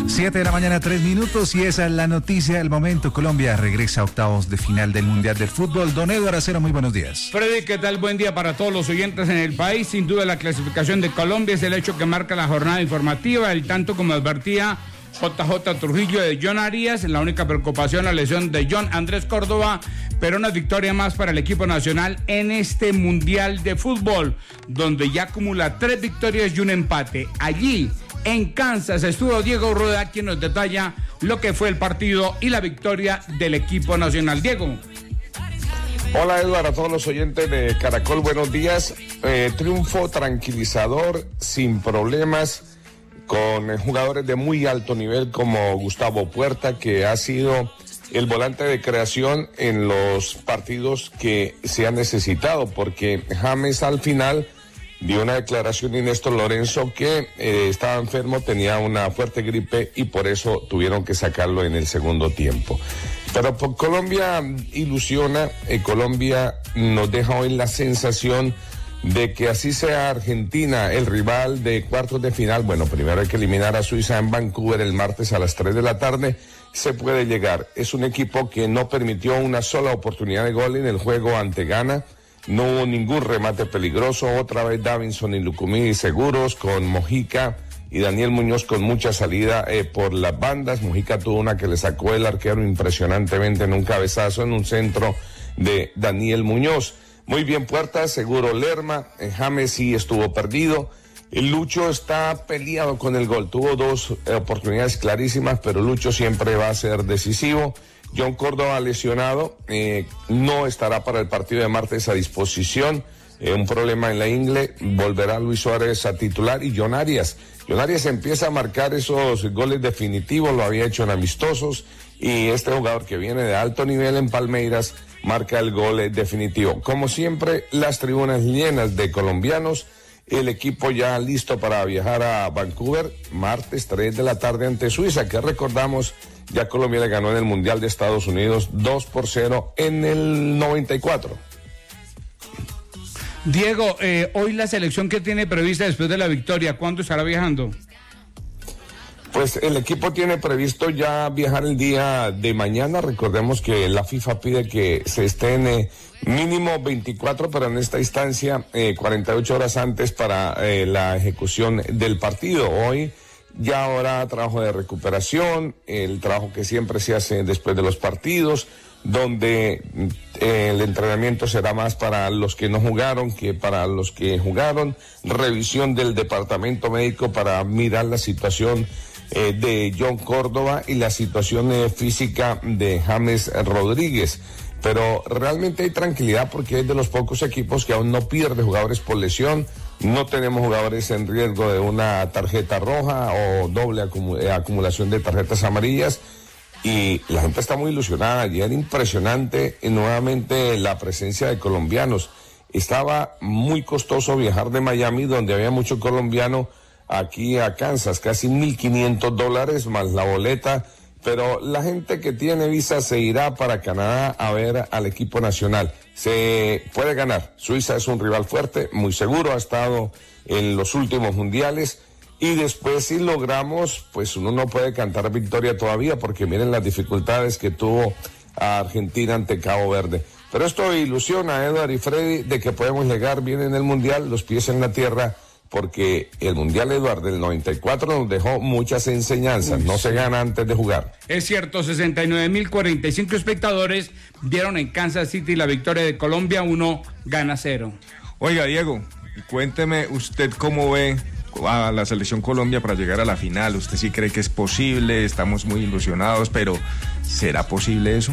7 de la mañana, 3 minutos, y esa es la noticia del momento. Colombia regresa a octavos de final del Mundial del Fútbol. Don Eduardo Acero, muy buenos días. Freddy, ¿qué tal? Buen día para todos los oyentes en el país. Sin duda la clasificación de Colombia es el hecho que marca la jornada informativa, el tanto como advertía JJ Trujillo de John Arias. La única preocupación, la lesión de John Andrés Córdoba, pero una victoria más para el equipo nacional en este Mundial de Fútbol, donde ya acumula 3 victorias y un empate. Allí en Kansas estuvo Diego Rueda, quien nos detalla lo que fue el partido y la victoria del equipo nacional. Diego. Hola Eduardo, a todos los oyentes de Caracol, buenos días. Triunfo tranquilizador, sin problemas, con jugadores de muy alto nivel como Gustavo Puerta, que ha sido el volante de creación en los partidos que se han necesitado, porque James al final dio una declaración y Néstor Lorenzo que estaba enfermo, tenía una fuerte gripe y por eso tuvieron que sacarlo en el segundo tiempo. Pero por Colombia ilusiona, Colombia nos deja hoy la sensación de que así sea Argentina el rival de cuartos de final. Bueno, primero hay que eliminar a Suiza en Vancouver el martes a las 3 de la tarde. Se puede llegar. Es un equipo que no permitió una sola oportunidad de gol en el juego ante Ghana. No hubo ningún remate peligroso. Otra vez Davinson y Lucumí seguros, con Mojica y Daniel Muñoz con mucha salida por las bandas. Mojica tuvo una que le sacó el arquero impresionantemente en un cabezazo en un centro de Daniel Muñoz. Muy bien Puerta, seguro Lerma. James sí estuvo perdido. El Lucho está peleado con el gol. Tuvo 2 oportunidades clarísimas, pero Lucho siempre va a ser decisivo. John Córdoba lesionado, no estará para el partido de martes a disposición, un problema en la ingle. Volverá Luis Suárez a titular y John Arias. John Arias empieza a marcar esos goles definitivos, lo había hecho en amistosos, y este jugador que viene de alto nivel en Palmeiras marca el gol definitivo. Como siempre, las tribunas llenas de colombianos, el equipo ya listo para viajar a Vancouver, martes 3 de la tarde ante Suiza, que recordamos, ya Colombia le ganó en el Mundial de Estados Unidos 2-0 en el 94. Diego, hoy la selección que tiene prevista después de la victoria, ¿cuándo estará viajando? Pues el equipo tiene previsto ya viajar el día de mañana. Recordemos que la FIFA pide que se estén mínimo 24, pero en esta instancia 48 horas antes para la ejecución del partido. Hoy ya habrá trabajo de recuperación, el trabajo que siempre se hace después de los partidos, donde el entrenamiento será más para los que no jugaron que para los que jugaron, revisión del departamento médico para mirar la situación de John Córdoba y la situación física de James Rodríguez. Pero realmente hay tranquilidad porque es de los pocos equipos que aún no pierde jugadores por lesión. No tenemos jugadores en riesgo de una tarjeta roja o doble acumulación de tarjetas amarillas. Y la gente está muy ilusionada. Ayer impresionante nuevamente la presencia de colombianos. Estaba muy costoso viajar de Miami, donde había mucho colombiano, aquí a Kansas, casi $1,500 más la boleta. Pero la gente que tiene visa se irá para Canadá a ver al equipo nacional. Se puede ganar. Suiza es un rival fuerte, muy seguro, ha estado en los últimos mundiales. Y después, si logramos, pues uno no puede cantar victoria todavía, porque miren las dificultades que tuvo a Argentina ante Cabo Verde. Pero esto ilusiona a Edward y Freddy de que podemos llegar bien en el mundial, los pies en la tierra, porque el Mundial, Eduardo, del 94 nos dejó muchas enseñanzas. No se gana antes de jugar. Es cierto, 69.045 espectadores vieron en Kansas City la victoria de Colombia, 1-0. Oiga, Diego, cuénteme usted cómo ve a la selección Colombia para llegar a la final. ¿Usted sí cree que es posible? Estamos muy ilusionados, pero ¿será posible eso?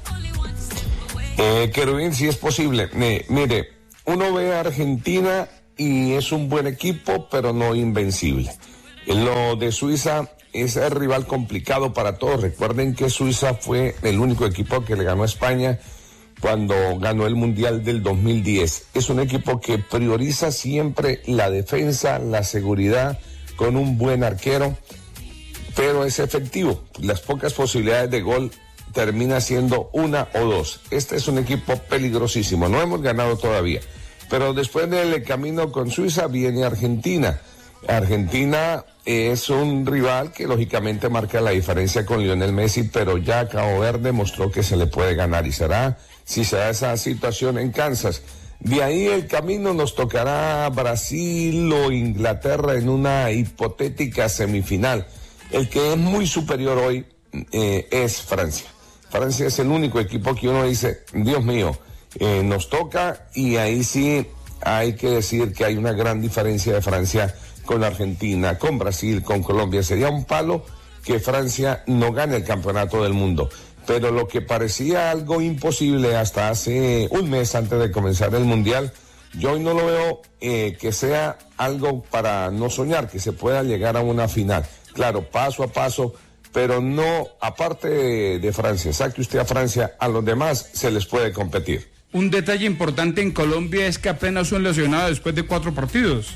Querubín, sí es posible. Mire, uno ve a Argentina y es un buen equipo, pero no invencible. Lo de Suiza es el rival complicado para todos. Recuerden que Suiza fue el único equipo que le ganó a España cuando ganó el Mundial del 2010. Es un equipo que prioriza siempre la defensa, la seguridad, con un buen arquero, pero es efectivo. Las pocas posibilidades de gol termina siendo 1 o 2. Este es un equipo peligrosísimo. No hemos ganado todavía. Pero después del camino con Suiza viene Argentina. Argentina es un rival que lógicamente marca la diferencia con Lionel Messi, pero ya Cabo Verde mostró que se le puede ganar y será, si se da esa situación en Kansas. De ahí el camino nos tocará Brasil o Inglaterra en una hipotética semifinal. El que es muy superior hoy es Francia. Francia es el único equipo que uno dice, Dios mío, nos toca, y ahí sí hay que decir que hay una gran diferencia de Francia con Argentina, con Brasil, con Colombia. Sería un palo que Francia no gane el campeonato del mundo. Pero lo que parecía algo imposible hasta hace un mes antes de comenzar el Mundial, yo hoy no lo veo que sea algo para no soñar, que se pueda llegar a una final. Claro, paso a paso, pero no, aparte de Francia, saque usted a Francia, a los demás se les puede competir. Un detalle importante en Colombia es que apenas son lesionados después de 4 partidos.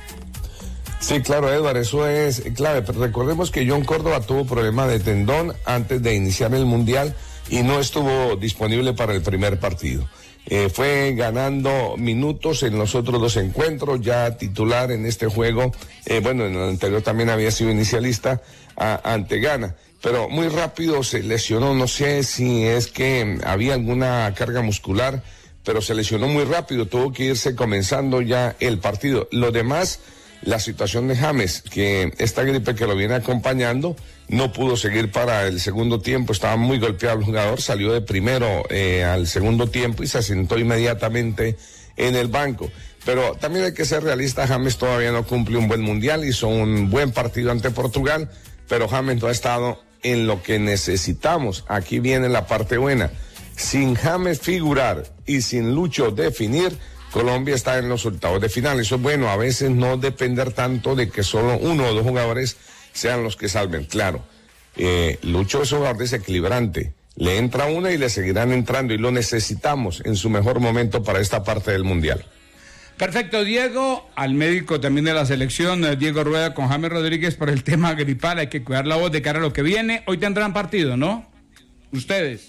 Sí, claro, Edward, eso es clave. Pero recordemos que John Córdoba tuvo problema de tendón antes de iniciar el Mundial y no estuvo disponible para el primer partido. Fue ganando minutos en los otros 2 encuentros, ya titular en este juego. Bueno, en el anterior también había sido inicialista ante Ghana. Pero muy rápido se lesionó, no sé si es que había alguna carga muscular, pero se lesionó muy rápido, tuvo que irse comenzando ya el partido. Lo demás, la situación de James, que esta gripe que lo viene acompañando, no pudo seguir para el segundo tiempo, estaba muy golpeado el jugador, salió de primero al segundo tiempo y se sentó inmediatamente en el banco. Pero también hay que ser realista, James todavía no cumple un buen mundial, hizo un buen partido ante Portugal, pero James no ha estado en lo que necesitamos. Aquí viene la parte buena. Sin James figurar y sin Lucho definir, Colombia está en los octavos de final. Eso es bueno, a veces no depender tanto de que solo 1 o 2 jugadores sean los que salven. Claro, Lucho es un jugador desequilibrante. Le entra una y le seguirán entrando y lo necesitamos en su mejor momento para esta parte del Mundial. Perfecto, Diego, al médico también de la selección, Diego Rueda, con James Rodríguez por el tema gripal. Hay que cuidar la voz de cara a lo que viene. Hoy tendrán partido, ¿no? Ustedes.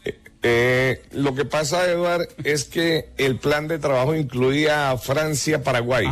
Lo que pasa, Eduard, es que el plan de trabajo incluía a Francia-Paraguay,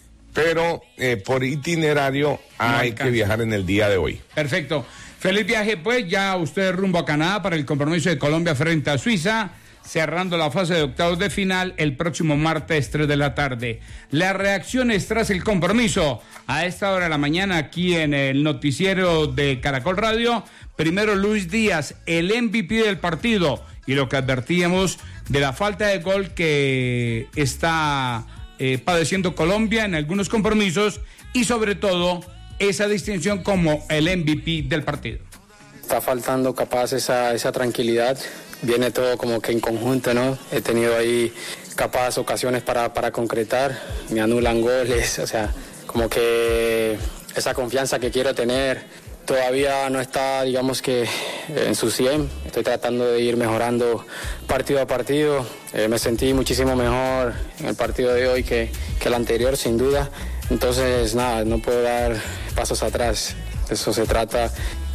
pero por itinerario hay que viajar en el día de hoy. Perfecto. Feliz viaje, pues, ya usted rumbo a Canadá para el compromiso de Colombia frente a Suiza, cerrando la fase de octavos de final el próximo martes 3 de la tarde. Las reacciones tras el compromiso a esta hora de la mañana aquí en el noticiero de Caracol Radio. Primero Luis Díaz, el MVP del partido, y lo que advertíamos de la falta de gol que está padeciendo Colombia en algunos compromisos, y sobre todo esa distinción como el MVP del partido. Está faltando capaz esa tranquilidad. Viene todo como que en conjunto, ¿no? He tenido ahí capaz ocasiones para concretar, me anulan goles, o sea, como que esa confianza que quiero tener todavía no está, digamos que en su 100. Estoy tratando de ir mejorando partido a partido. Me sentí muchísimo mejor en el partido de hoy que el anterior, sin duda. Entonces, nada, no puedo dar pasos atrás. De eso se trata.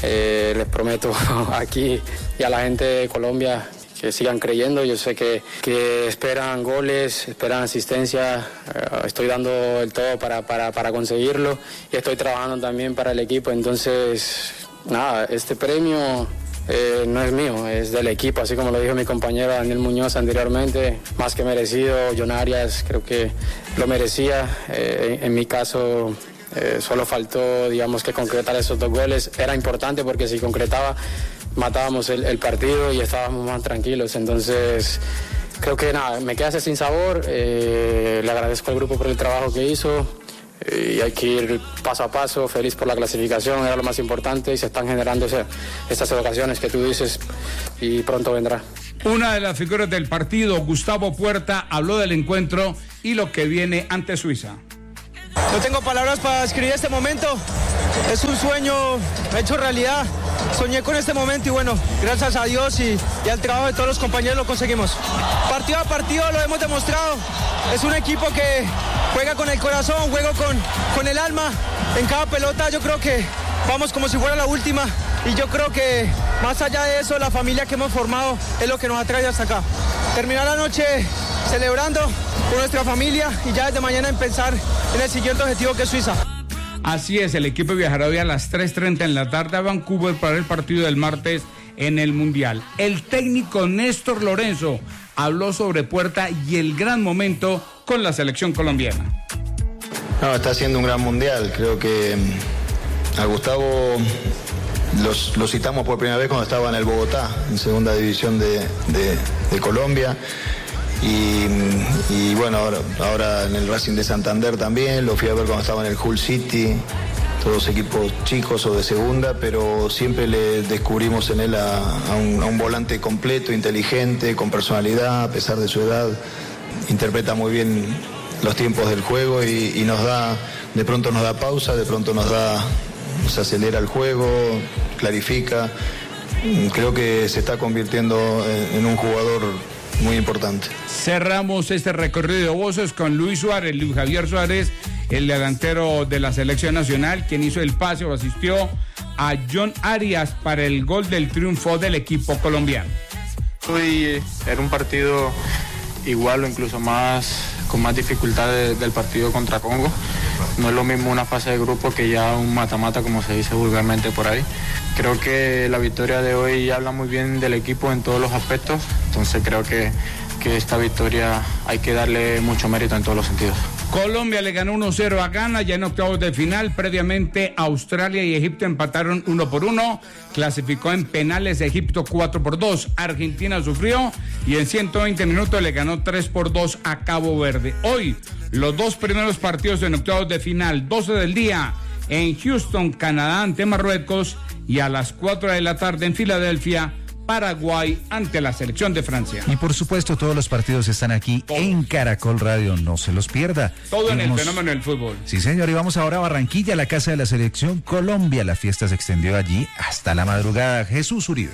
Les prometo aquí y a la gente de Colombia que sigan creyendo. Yo sé que esperan goles, esperan asistencia. Estoy dando el todo para conseguirlo y estoy trabajando también para el equipo. Entonces, nada, este premio no es mío, es del equipo, así como lo dijo mi compañero Daniel Muñoz anteriormente. Más que merecido. John Arias creo que lo merecía. En mi caso, solo faltó, digamos, que concretar esos 2 goles. Era importante porque si concretaba, matábamos el partido y estábamos más tranquilos. Entonces, creo que nada, me quedé sin sabor. Le agradezco al grupo por el trabajo que hizo. Y hay que ir paso a paso, feliz por la clasificación, era lo más importante, y se están generando estas ocasiones que tú dices y pronto vendrá. Una de las figuras del partido, Gustavo Puerta, habló del encuentro y lo que viene ante Suiza. No tengo palabras para describir este momento, es un sueño hecho realidad. Soñé con este momento y bueno, gracias a Dios y al trabajo de todos los compañeros lo conseguimos. Partido a partido lo hemos demostrado. Es un equipo que juega con el corazón, juega con el alma. En cada pelota yo creo que vamos como si fuera la última. Y yo creo que más allá de eso, la familia que hemos formado es lo que nos ha traído hasta acá. Terminar la noche celebrando con nuestra familia y ya desde mañana empezar en el siguiente objetivo, que es Suiza. Así es, el equipo viajará hoy a las 3:30 en la tarde a Vancouver para el partido del martes en el Mundial. El técnico Néstor Lorenzo habló sobre Puerta y el gran momento con la selección colombiana. No, está haciendo un gran Mundial. Creo que a Gustavo lo citamos por primera vez cuando estaba en el Bogotá, en segunda división de Colombia. Y bueno, ahora en el Racing de Santander también, lo fui a ver cuando estaba en el Hull City, todos equipos chicos o de segunda, pero siempre le descubrimos en él a un volante completo, inteligente, con personalidad, a pesar de su edad. Interpreta muy bien los tiempos del juego y de pronto nos da pausa, de pronto nos acelera el juego, clarifica. Creo que se está convirtiendo en un jugador muy importante. Cerramos este recorrido de voces con Luis Javier Suárez, el delantero de la selección nacional, quien hizo el pase o asistió a John Arias para el gol del triunfo del equipo colombiano. Hoy era un partido igual o incluso con más dificultad del partido contra Congo. No es lo mismo una fase de grupo que ya un mata-mata, como se dice vulgarmente por ahí. Creo que la victoria de hoy habla muy bien del equipo en todos los aspectos, entonces creo que esta victoria hay que darle mucho mérito en todos los sentidos. Colombia le ganó 1-0 a Ghana ya en octavos de final. Previamente Australia y Egipto empataron 1-1. Clasificó en penales Egipto 4-2. Argentina sufrió y en 120 minutos le ganó 3-2 a Cabo Verde. Hoy los dos primeros partidos en octavos de final, 12 del día en Houston, Canadá ante Marruecos, y a las 4 de la tarde en Filadelfia, Paraguay ante la selección de Francia. Y por supuesto todos los partidos están aquí en Caracol Radio, no se los pierda. Todo en el fenómeno del fútbol. Sí, señor, y vamos ahora a Barranquilla, la casa de la selección Colombia. La fiesta se extendió allí hasta la madrugada. Jesús Uribe.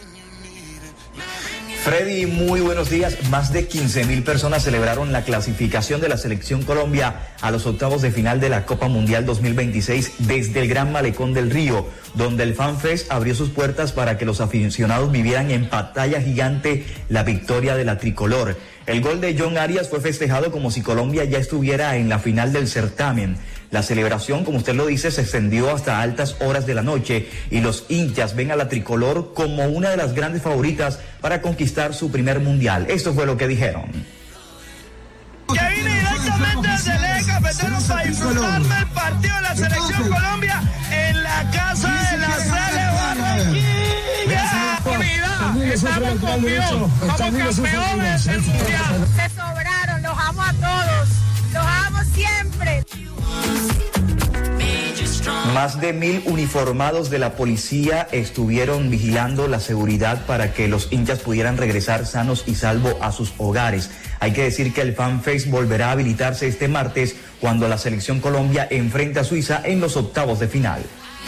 Freddy, muy buenos días. Más de 15,000 personas celebraron la clasificación de la selección Colombia a los octavos de final de la Copa Mundial 2026 desde el Gran Malecón del Río, donde el FanFest abrió sus puertas para que los aficionados vivieran en pantalla gigante la victoria de la tricolor. El gol de John Arias fue festejado como si Colombia ya estuviera en la final del certamen. La celebración, como usted lo dice, se extendió hasta altas horas de la noche y los hinchas ven a la tricolor como una de las grandes favoritas para conquistar su primer mundial. Esto fue lo que dijeron. Que vine directamente desde el eje cafetero para disfrutarme el partido de la selección Colombia en la casa de la Sele Barranquilla. Unidad, estamos con Dios, somos campeones del mundial. Se sobraron, los amo a todos, los amo siempre. Más de 1,000 uniformados de la policía estuvieron vigilando la seguridad para que los hinchas pudieran regresar sanos y salvo a sus hogares. Hay que decir que el FanFest volverá a habilitarse este martes cuando la selección Colombia enfrenta a Suiza en los octavos de final.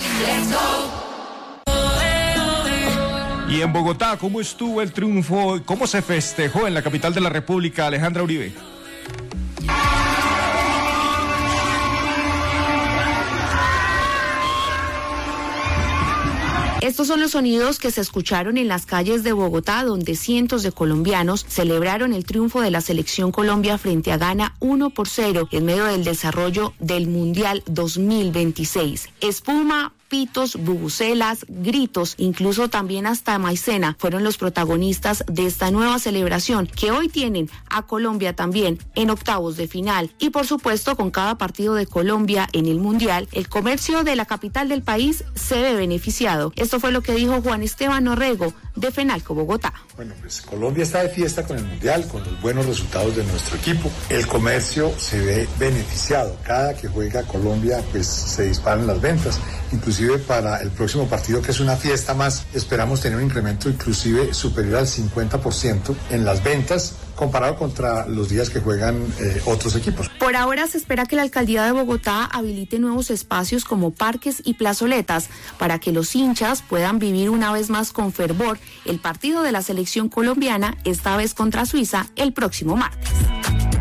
Y en Bogotá, ¿cómo estuvo el triunfo? ¿Cómo se festejó en la capital de la República, Alejandra Uribe? Estos son los sonidos que se escucharon en las calles de Bogotá, donde cientos de colombianos celebraron el triunfo de la selección Colombia frente a Ghana 1-0 en medio del desarrollo del Mundial 2026. Espuma, pitos, bubucelas, gritos, incluso también hasta maicena fueron los protagonistas de esta nueva celebración que hoy tienen a Colombia también en octavos de final. Y por supuesto, con cada partido de Colombia en el Mundial, el comercio de la capital del país se ve beneficiado. Esto fue lo que dijo Juan Esteban Orrego de FENALCO Bogotá. Bueno, pues Colombia está de fiesta con el Mundial, con los buenos resultados de nuestro equipo. El comercio se ve beneficiado. Cada que juega Colombia, pues se disparan las ventas. Inclusive para el próximo partido, que es una fiesta más, esperamos tener un incremento inclusive superior al 50% en las ventas comparado contra los días que juegan otros equipos. Por ahora se espera que la alcaldía de Bogotá habilite nuevos espacios como parques y plazoletas para que los hinchas puedan vivir una vez más con fervor el partido de la selección colombiana, esta vez contra Suiza, el próximo martes.